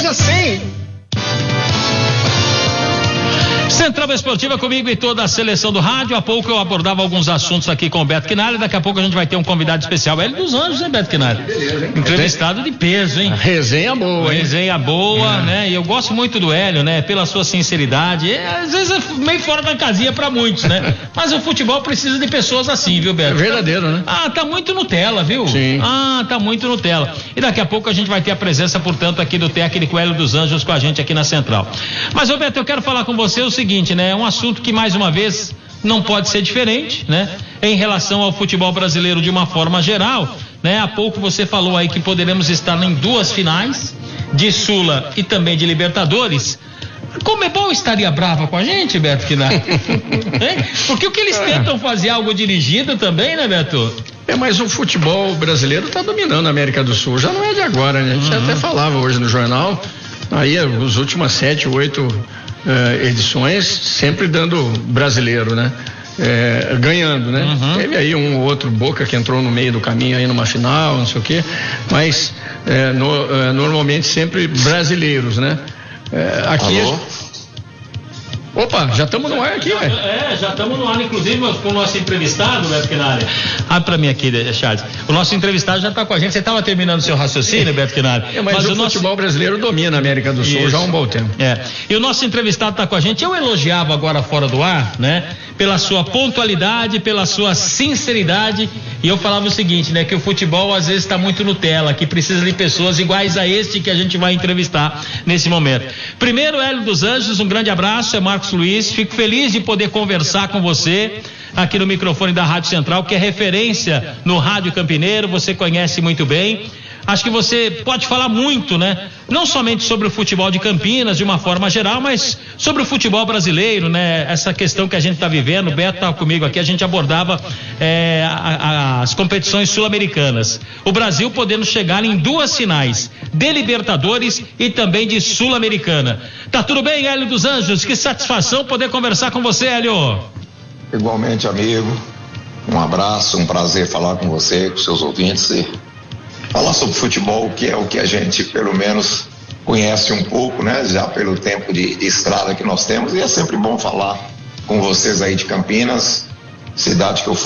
seja 100. Central Esportiva comigo e toda a seleção do rádio. Há pouco eu abordava alguns assuntos aqui com o Beto Quinalha. Daqui a pouco a gente vai ter um convidado especial, Hélio dos Anjos, né, Beto Quinalha? Beleza, hein? Entrevistado de peso, hein? Resenha boa, hein? Resenha boa, né? E eu gosto muito do Hélio, né? Pela sua sinceridade. Às vezes é meio fora da casinha pra muitos, né? Mas o futebol precisa de pessoas assim, viu, Beto? É verdadeiro, né? Tá muito Nutella, viu? Sim. Tá muito Nutella. E daqui a pouco a gente vai ter a presença, portanto, aqui do técnico Hélio dos Anjos com a gente aqui na Central. Mas, ô Beto, eu quero falar com você o seguinte, né? É um assunto que, mais uma vez, não pode ser diferente, né? Em relação ao futebol brasileiro de uma forma geral, né? Há pouco você falou aí que poderemos estar em 2 finais de Sula e também de Libertadores. Comebol estaria brava com a gente, Beto Quinalha? Porque o que eles tentam fazer algo dirigido também, né, Beto? Mas o futebol brasileiro está dominando a América do Sul, já não é de agora, né? A gente até falava hoje no jornal, aí as últimas 7, 8 edições, sempre dando brasileiro, né? Ganhando, né? Teve aí um ou outro Boca que entrou no meio do caminho aí numa final, não sei o quê, mas normalmente sempre brasileiros, né? Aqui. Alô? Opa, já estamos no ar aqui, velho. Já estamos no ar, inclusive com o nosso entrevistado, Beto Quinalha. Pra mim aqui, Charles. O nosso entrevistado já está com a gente. Você estava terminando o seu raciocínio, Beto Quinalha? Mas o futebol brasileiro domina a América do Sul já há um bom tempo. E o nosso entrevistado está com a gente. Eu elogiava agora fora do ar, né? Pela sua pontualidade, pela sua sinceridade. E eu falava o seguinte, né? Que o futebol às vezes está muito Nutella, que precisa de pessoas iguais a este que a gente vai entrevistar nesse momento. Primeiro, Hélio dos Anjos, um grande abraço. É Marcos Luiz, fico feliz de poder conversar com você aqui no microfone da Rádio Central, que é referência no Rádio Campineiro, você conhece muito bem. Acho que você pode falar muito, né? Não somente sobre o futebol de Campinas, de uma forma geral, mas sobre o futebol brasileiro, né? Essa questão que a gente está vivendo, o Beto estava comigo aqui, a gente abordava as competições sul-americanas. O Brasil podendo chegar em 2 finais, de Libertadores e também de Sul-Americana. Tá tudo bem, Hélio dos Anjos? Que satisfação poder conversar com você, Hélio. Igualmente, amigo. Um abraço, um prazer falar com você, com seus ouvintes e falar sobre futebol, que é o que a gente, pelo menos, conhece um pouco, né? Já pelo tempo de estrada que nós temos, e é sempre bom falar com vocês aí de Campinas, cidade que eu fui